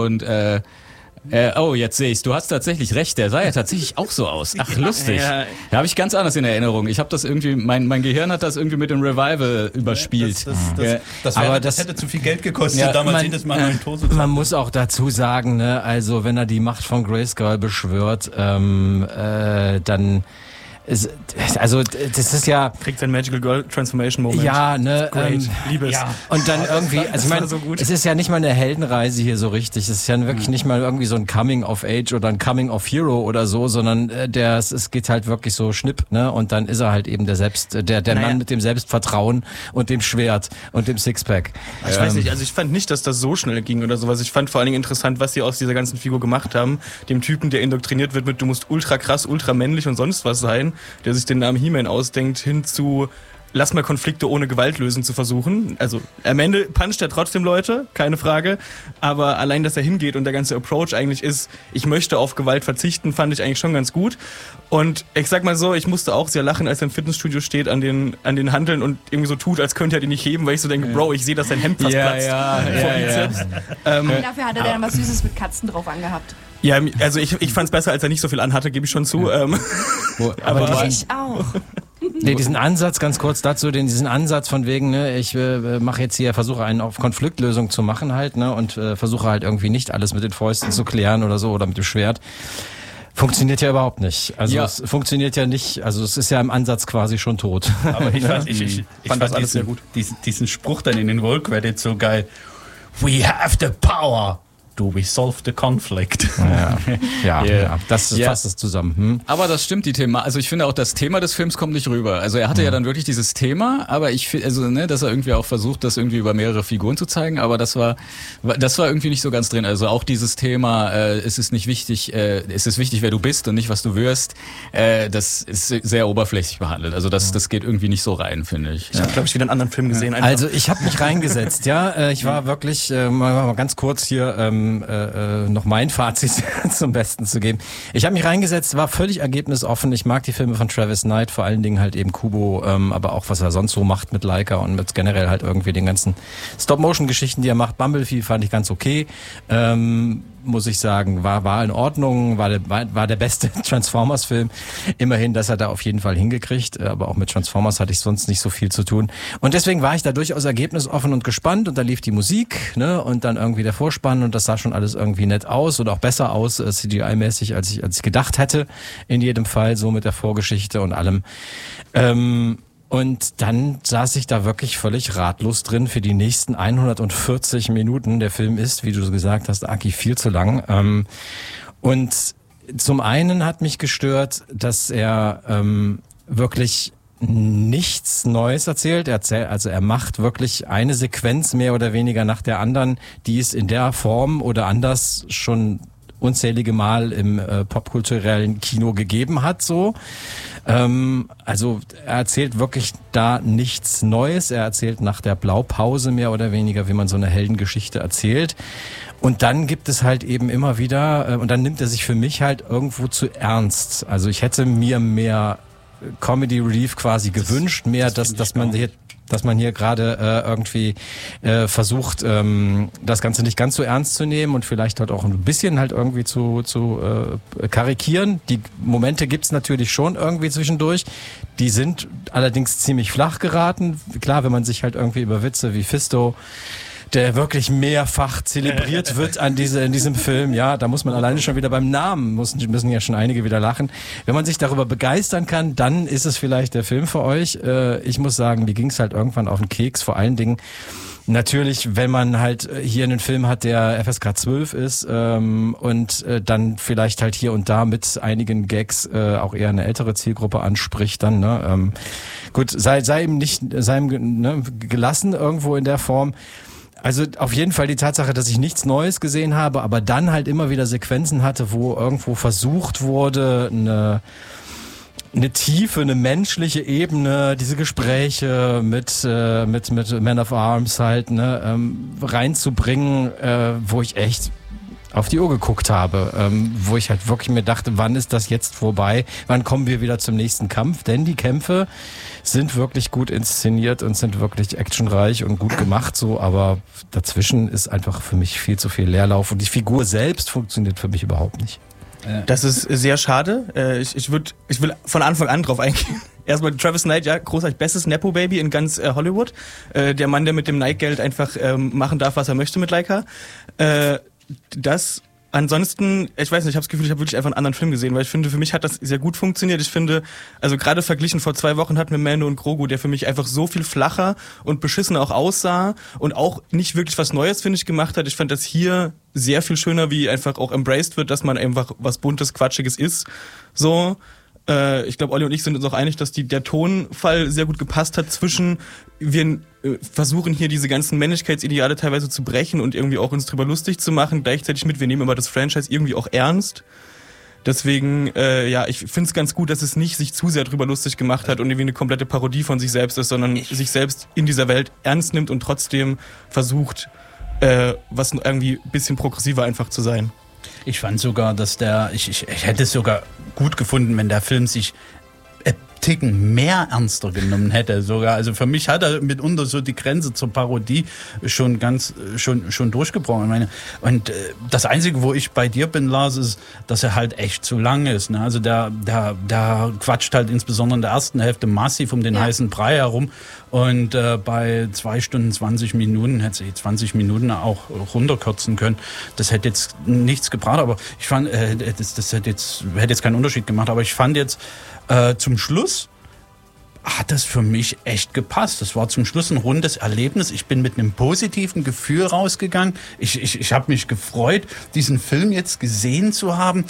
und oh, jetzt sehe ich's. Du hast tatsächlich recht. Der sah ja tatsächlich auch so aus. Ach, lustig. Ja. Da habe ich ganz anders in Erinnerung. Ich habe das irgendwie, mein Gehirn hat das irgendwie mit dem Revival überspielt. Das hätte zu viel Geld gekostet, damals jedes Mal einen Tor zu zeigen. Man muss auch dazu sagen, ne, also wenn er die Macht von Grayskull beschwört, dann also das ist ja... Kriegt sein Magical Girl Transformation Moment. Ja, ne. Great. Liebes. Ja. Und dann irgendwie, also ich meine, so gut. es ist ja nicht mal eine Heldenreise hier so richtig. Es ist ja wirklich nicht mal irgendwie so ein Coming of Age oder ein Coming of Hero oder so, sondern es geht halt wirklich so schnipp, ne? Und dann ist er halt eben der Mann mit dem Selbstvertrauen und dem Schwert und dem Sixpack. Ich weiß nicht, also ich fand nicht, dass das so schnell ging oder sowas. Ich fand vor allen Dingen interessant, was sie aus dieser ganzen Figur gemacht haben. Dem Typen, der indoktriniert wird mit, du musst ultra krass, ultra männlich und sonst was sein, der sich den Namen He-Man ausdenkt, hin zu lass mal Konflikte ohne Gewalt lösen zu versuchen. Also am Ende puncht er trotzdem Leute, keine Frage, aber allein, dass er hingeht und der ganze Approach eigentlich ist, ich möchte auf Gewalt verzichten, fand ich eigentlich schon ganz gut. Und ich sag mal so, ich musste auch sehr lachen, als er im Fitnessstudio steht an den Hanteln und irgendwie so tut, als könnte er die nicht heben, weil ich so denke, Bro, ich sehe, dass sein Hemd fast platzt vor Bizeps. Dafür hat er dann was Süßes mit Katzen drauf angehabt. Ja, also ich fand's besser, als er nicht so viel anhatte, gebe ich schon zu. Aber Ich auch. Nee, diesen Ansatz, ganz kurz dazu, diesen Ansatz von wegen, ne, ich mache jetzt hier, versuche einen auf Konfliktlösung zu machen halt, ne, und versuche halt irgendwie nicht alles mit den Fäusten zu klären oder so oder mit dem Schwert. Funktioniert ja überhaupt nicht. Also es funktioniert ja nicht, also es ist ja im Ansatz quasi schon tot. Aber ich fand das alles sehr gut. Diesen Spruch dann in den Roll-Credits so geil. We have the power. Do we solve the conflict? Ja, das fasst es zusammen. Aber das stimmt, die Thema. Also ich finde auch, das Thema des Films kommt nicht rüber. Also er hatte ja dann wirklich dieses Thema, aber ich finde, also ne, dass er irgendwie auch versucht, das irgendwie über mehrere Figuren zu zeigen, aber das war irgendwie nicht so ganz drin. Also auch dieses Thema, es ist nicht wichtig, es ist wichtig, wer du bist und nicht, was du wirst. Das ist sehr oberflächlich behandelt. Also das geht irgendwie nicht so rein, finde ich. Ich habe, glaube ich, wieder einen anderen Film gesehen. Einfach. Also ich habe mich reingesetzt, ja. Ich war wirklich, mal ganz kurz hier noch mein Fazit zum Besten zu geben. Ich habe mich reingesetzt, war völlig ergebnisoffen. Ich mag die Filme von Travis Knight, vor allen Dingen halt eben Kubo, aber auch was er sonst so macht mit Laika und mit generell halt irgendwie den ganzen Stop-Motion-Geschichten, die er macht. Bumblebee fand ich ganz okay. Muss ich sagen, war in Ordnung, war der beste Transformers-Film. Immerhin, das hat er auf jeden Fall hingekriegt, aber auch mit Transformers hatte ich sonst nicht so viel zu tun. Und deswegen war ich da durchaus ergebnisoffen und gespannt und da lief die Musik, ne, und dann irgendwie der Vorspann und das sah schon alles irgendwie nett aus und auch besser aus, CGI-mäßig, als ich gedacht hätte, in jedem Fall, so mit der Vorgeschichte und allem. Und dann saß ich da wirklich völlig ratlos drin für die nächsten 140 Minuten. Der Film ist, wie du gesagt hast, Aki, viel zu lang. Und zum einen hat mich gestört, dass er wirklich nichts Neues erzählt. Er macht wirklich eine Sequenz mehr oder weniger nach der anderen, die es in der Form oder anders schon unzählige Mal im popkulturellen Kino gegeben hat, so. Also er erzählt wirklich da nichts Neues. Er erzählt nach der Blaupause mehr oder weniger, wie man so eine Heldengeschichte erzählt. Und dann gibt es halt eben immer wieder, und dann nimmt er sich für mich halt irgendwo zu ernst. Also ich hätte mir mehr Comedy Relief quasi gewünscht, mehr, dass man hier gerade irgendwie versucht, das Ganze nicht ganz so ernst zu nehmen und vielleicht halt auch ein bisschen halt irgendwie zu karikieren. Die Momente gibt's natürlich schon irgendwie zwischendurch. Die sind allerdings ziemlich flach geraten. Klar, wenn man sich halt irgendwie über Witze wie Fisto, der wirklich mehrfach zelebriert wird in diesem Film. Ja, da muss man alleine schon wieder beim Namen, müssen ja schon einige wieder lachen. Wenn man sich darüber begeistern kann, dann ist es vielleicht der Film für euch. Ich muss sagen, mir ging's halt irgendwann auf den Keks. Vor allen Dingen natürlich, wenn man halt hier einen Film hat, der FSK 12 ist und dann vielleicht halt hier und da mit einigen Gags auch eher eine ältere Zielgruppe anspricht, dann, ne? Gut, sei ihm gelassen irgendwo in der Form. Also auf jeden Fall die Tatsache, dass ich nichts Neues gesehen habe, aber dann halt immer wieder Sequenzen hatte, wo irgendwo versucht wurde, eine Tiefe, eine menschliche Ebene, diese Gespräche mit Man of Arms halt, ne, reinzubringen, wo ich echt auf die Uhr geguckt habe, wo ich halt wirklich mir dachte, wann ist das jetzt vorbei? Wann kommen wir wieder zum nächsten Kampf? Denn die Kämpfe sind wirklich gut inszeniert und sind wirklich actionreich und gut gemacht, so, aber dazwischen ist einfach für mich viel zu viel Leerlauf und die Figur selbst funktioniert für mich überhaupt nicht. Das ist sehr schade. Ich will von Anfang an drauf eingehen. Erstmal Travis Knight, ja, großartig, bestes Nepo-Baby in ganz Hollywood. Der Mann, der mit dem Nike-Geld einfach machen darf, was er möchte mit Leica. Ansonsten, ich weiß nicht, ich habe das Gefühl, ich habe wirklich einfach einen anderen Film gesehen, weil ich finde, für mich hat das sehr gut funktioniert. Ich finde, also gerade verglichen vor 2 Wochen hatten wir Mando und Grogu, der für mich einfach so viel flacher und beschissener auch aussah und auch nicht wirklich was Neues, finde ich, gemacht hat. Ich fand das hier sehr viel schöner, wie einfach auch embraced wird, dass man einfach was Buntes, Quatschiges ist. So. Ich glaube, Olli und ich sind uns auch einig, dass der Tonfall sehr gut gepasst hat zwischen, wir versuchen hier diese ganzen Männlichkeitsideale teilweise zu brechen und irgendwie auch uns drüber lustig zu machen, gleichzeitig wir nehmen aber das Franchise irgendwie auch ernst. Deswegen, ich finde es ganz gut, dass es nicht sich zu sehr drüber lustig gemacht hat und irgendwie eine komplette Parodie von sich selbst ist, sondern sich selbst in dieser Welt ernst nimmt und trotzdem versucht, was irgendwie ein bisschen progressiver einfach zu sein. Ich fand sogar, dass ich hätte es sogar gut gefunden, wenn der Film sich Ticken mehr ernster genommen hätte sogar. Also für mich hat er mitunter so die Grenze zur Parodie schon durchgebrochen. Und das Einzige, wo ich bei dir bin, Lars, ist, dass er halt echt zu lang ist. Ne? Also der quatscht halt insbesondere in der ersten Hälfte massiv um den heißen Brei herum. Und bei 2 Stunden 20 Minuten hätte sie 20 Minuten auch runterkürzen können. Das hätte jetzt nichts gebracht, aber ich fand, das hätte jetzt keinen Unterschied gemacht. Aber ich fand jetzt zum Schluss hat das für mich echt gepasst. Das war zum Schluss ein rundes Erlebnis. Ich bin mit einem positiven Gefühl rausgegangen. Ich habe mich gefreut, diesen Film jetzt gesehen zu haben.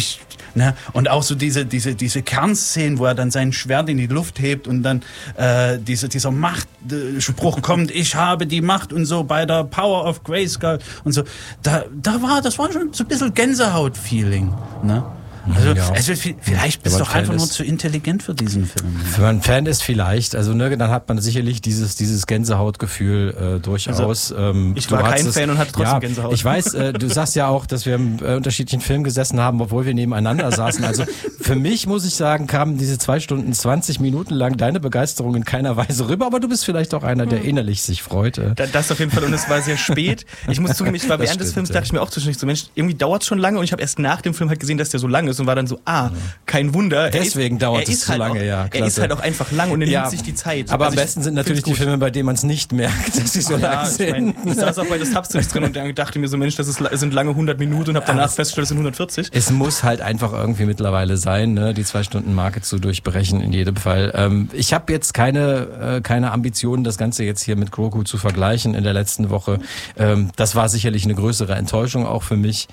Und auch so diese Kernszenen, wo er dann sein Schwert in die Luft hebt und dann dieser Machtspruch kommt, ich habe die Macht und so bei der Power of Grayskull und so. Das war schon so ein bisschen Gänsehaut-Feeling, ne? Also vielleicht bist du doch einfach nur zu intelligent für diesen Film. Wenn man Fan ist, vielleicht. Also dann hat man sicherlich dieses Gänsehautgefühl durchaus. Also, ich war kein Fan und hatte trotzdem Gänsehaut. Ich weiß, du sagst ja auch, dass wir im unterschiedlichen Film gesessen haben, obwohl wir nebeneinander saßen. Also für mich, muss ich sagen, kamen diese 2 Stunden 20 Minuten lang deine Begeisterung in keiner Weise rüber, aber du bist vielleicht auch einer, der innerlich sich freut. Das auf jeden Fall, und es war sehr spät. Ich muss zugeben, während des Films dachte ich mir auch zwischendurch so, Mensch, irgendwie dauert es schon lange und ich habe erst nach dem Film halt gesehen, dass der so lang ist und war dann so, kein Wunder. Deswegen dauert es so lange, ja. Er ist halt auch einfach lang und er nimmt sich die Zeit. Aber am besten sind natürlich die Filme, bei denen man es nicht merkt, dass sie so lang sind. Ich saß auch bei The Substance drin und dachte mir so, Mensch, das sind lange 100 Minuten und habe danach festgestellt, es sind 140. Es muss halt einfach irgendwie mittlerweile sein, ne, die 2-Stunden-Marke zu durchbrechen in jedem Fall. Ich habe jetzt keine Ambitionen, das Ganze jetzt hier mit Grogu zu vergleichen in der letzten Woche. Das war sicherlich eine größere Enttäuschung auch für mich.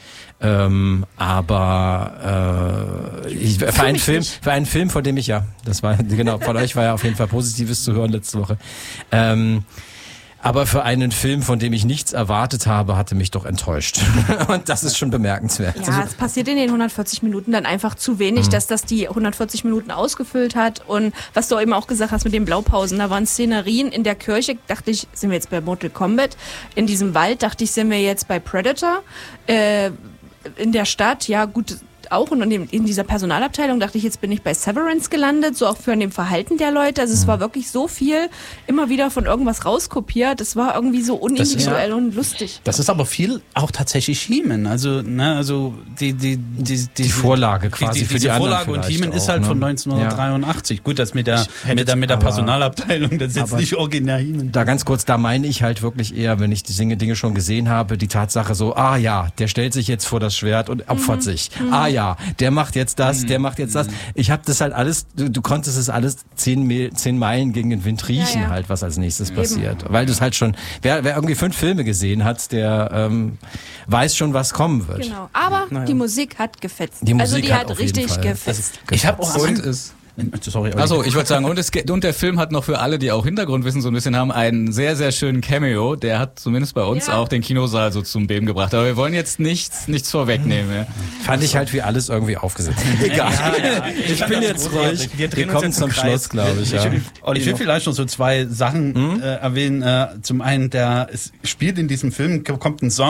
Aber für einen Film, von dem ich das war genau, von euch war ja auf jeden Fall Positives zu hören letzte Woche. Aber für einen Film, von dem ich nichts erwartet habe, hatte mich doch enttäuscht. Und das ist schon bemerkenswert. Ja, es passiert in den 140 Minuten dann einfach zu wenig, dass das die 140 Minuten ausgefüllt hat. Und was du eben auch gesagt hast mit den Blaupausen, da waren Szenerien in der Kirche, dachte ich, sind wir jetzt bei Mortal Kombat. In diesem Wald dachte ich, sind wir jetzt bei Predator. In der Stadt, ja gut, auch und in dieser Personalabteilung dachte ich, jetzt bin ich bei Severance gelandet, so auch für dem Verhalten der Leute. Also es war wirklich so viel immer wieder von irgendwas rauskopiert. Das war irgendwie so unindividuell und lustig. Das ist aber viel auch tatsächlich He-Man. Also die Vorlage quasi für die Vorlage und He-Man ist halt von 1983. Ja. Gut, das mit der Personalabteilung, das ist jetzt nicht originär He-Man. Da ganz kurz, da meine ich halt wirklich eher, wenn ich die Dinge schon gesehen habe, die Tatsache so, der stellt sich jetzt vor das Schwert und opfert sich. Der macht jetzt das, der macht jetzt das. Ich habe das halt alles, du konntest es alles 10 Meilen gegen den Wind riechen halt, was als nächstes passiert. Weil du es halt schon, wer irgendwie 5 Filme gesehen hat, der weiß schon, was kommen wird. Genau, aber die Musik hat gefetzt. Die Musik hat richtig gefetzt. Ich habe auch Sorry. Also ich wollte sagen, und der Film hat noch für alle, die auch Hintergrundwissen so ein bisschen haben, einen sehr, sehr schönen Cameo. Der hat zumindest bei uns auch den Kinosaal so zum Beben gebracht. Aber wir wollen jetzt nichts vorwegnehmen. Ja. Fand ich halt wie alles irgendwie aufgesetzt. Egal. Ich bin jetzt ruhig. Wir kommen zum Schluss, glaube ich. Ich will vielleicht noch so 2 Sachen erwähnen. Zum einen, es spielt in diesem Film, kommt ein Song,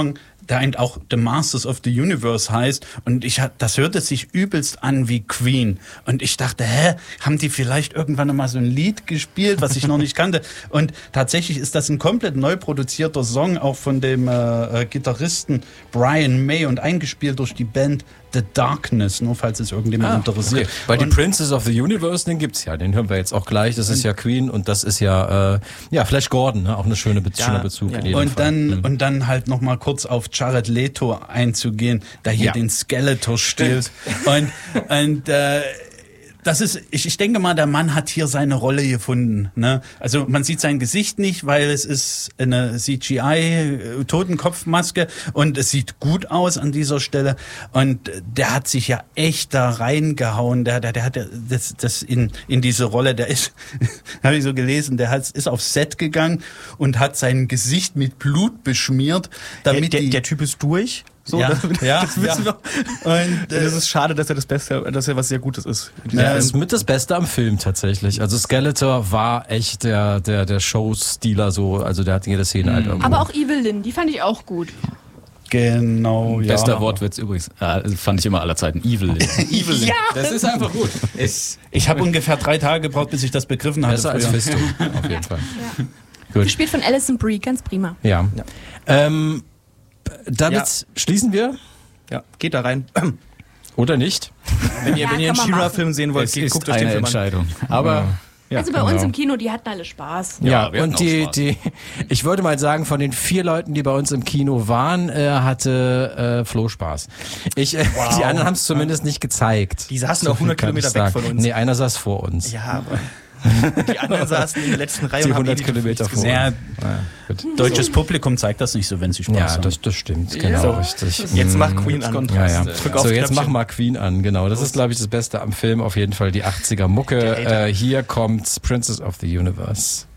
der eben auch The Masters of the Universe heißt. Und das hörte sich übelst an wie Queen. Und ich dachte, haben die vielleicht irgendwann mal so ein Lied gespielt, was ich noch nicht kannte? Und tatsächlich ist das ein komplett neu produzierter Song, auch von dem Gitarristen Brian May und eingespielt durch die Band The Darkness, nur falls es irgendjemand interessiert. Okay. Weil die Princess of the Universe, den gibt's ja, den hören wir jetzt auch gleich. Das ist ja Queen und das ist ja Flash Gordon, ne? Auch eine schöner Bezug. Ja. In jedem Fall. Und dann halt noch mal kurz auf Jared Leto einzugehen, der hier den Skeletor stiehlt. Und das ist, ich denke mal, der Mann hat hier seine Rolle gefunden. Ne? Also man sieht sein Gesicht nicht, weil es ist eine CGI-Totenkopfmaske und es sieht gut aus an dieser Stelle. Und der hat sich ja echt da reingehauen. Der hat ja das in diese Rolle, der ist, habe ich so gelesen, ist aufs Set gegangen und hat sein Gesicht mit Blut beschmiert, damit der Typ ist durch. So, ja, das wissen wir. Und es ist schade, dass er was sehr Gutes ist. Das ist mit das Beste am Film tatsächlich. Also Skeletor war echt der Showstealer so, also der hat jede Szene halt irgendwo. Aber auch Evelyn, die fand ich auch gut. Genau, ja. Bester Wortwitz übrigens, fand ich immer aller Zeiten. Evelyn. Evelyn. Ja. Das ist einfach gut. Ich habe ungefähr 3 Tage gebraucht, bis ich das begriffen hatte. Besser als früher. Fisto, auf jeden Fall. Ja. Gut. Gespielt von Alison Brie, ganz prima. Ja. Damit schließen wir. Ja, geht da rein. Oder nicht? Wenn ihr einen kann man She-Ra-Film sehen wollt, guckt euch den eine Film an. Entscheidung. Aber Also bei uns im Kino, die hatten alle Spaß. Ja, wir hatten und auch Spaß. ich würde mal sagen, von den 4 Leuten, die bei uns im Kino waren, hatte Flo Spaß. Die anderen haben es zumindest nicht gezeigt. Die saßen auch 100 kann ich Kilometer weg sagen. von uns. Nee, einer saß vor uns. Ja, aber die anderen saßen in der letzten Reihe Die und haben 100 die Kilometer nichts vor. gesehen. Ja, deutsches Publikum zeigt das nicht so, wenn sie Spaß Ja, haben. das stimmt, genau, So, richtig. Jetzt mach Queen an. Ja. Drück auf So, jetzt Knöpfchen. mach mal Queen an, genau. Das ist, glaube ich, das Beste am Film, auf jeden Fall die 80er Mucke. Hier kommt Princess of the Universe.